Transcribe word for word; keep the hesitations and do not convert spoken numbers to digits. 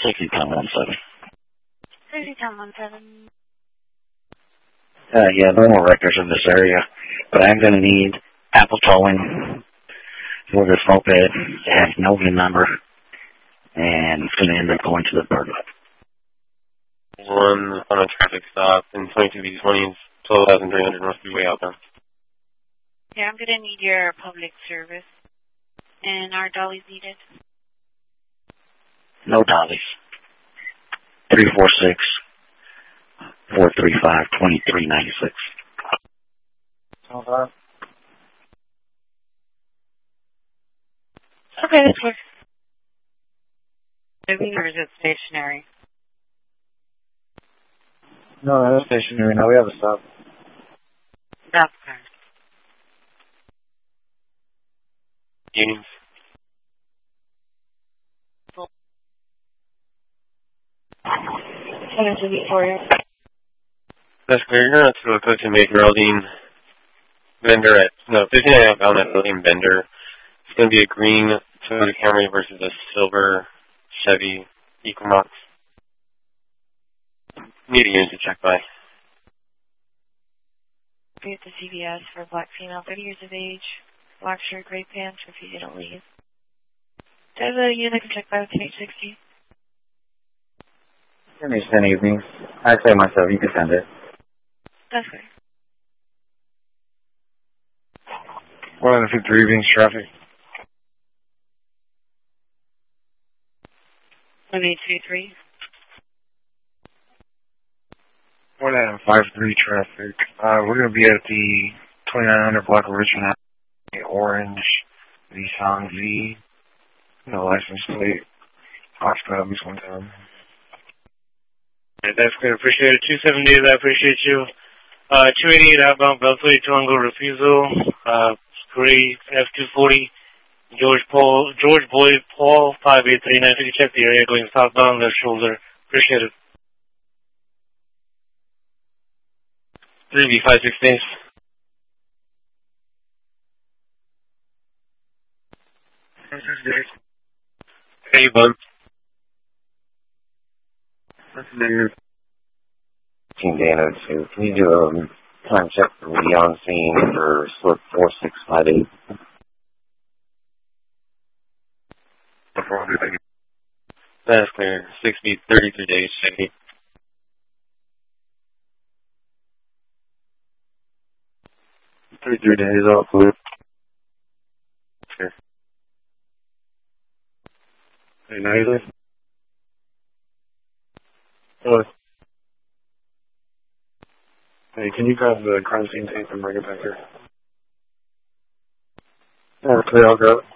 sixty ton one seven. sixty ton one seven. Uh, yeah, no more records in this area, but I'm going to need Apple towing for this moped. It has no V I N number, and it's going to end up going to the bird lot. One on a traffic stop in twenty-two B twenty, twelve thousand three hundred North Freeway outbound. Yeah, I'm going to need your public service. And are dollies needed? No dollies. three four six, four three five, two three nine six. Hold on. Okay, that's good. Moving or is it stationary? No, that's stationary. Now we have a stop. That's okay. Unions. seven two Victoria. That's clear. You're going to go to Major Aldine Bender at, no, fifty-nine outbound at Aldine Bender. It's going to be a green Toyota Camry versus a silver Chevy Equinox. Need a unit to check by. Be at the C V S for black female, thirty years of age, black shirt, gray pants, refusing to leave. Does a unit can check by with H sixty? Finish ten evenings. I say myself, you can send it. That's good. one hundred fifty evenings traffic. one eight two three. one nine five three traffic. Uh, we're going to be at the twenty-nine hundred block of Richmond Avenue, Orange, Nissan V. No license plate. Oscar at least one time. Right, that's good. Appreciate it. two seventy, I appreciate you. Uh, two eighty-eight outbound, Beltway, Tango refusal. Uh, Gray, F two forty. George Paul, George Boyd, Paul, five eight three nine. If you could check the area going southbound, left shoulder. Appreciate it. three B five six days. Hey, bud. That's the Team Dana two. Can you do a um, time check for me on scene for slip four six five eight? That's clear. six B thirty-three days. Checking. thirty-three days, all clear. Sure. Hey, Nigel? What? Hey, can you grab the crime scene tape and bring it back here? Yeah, clear, I'll grab it.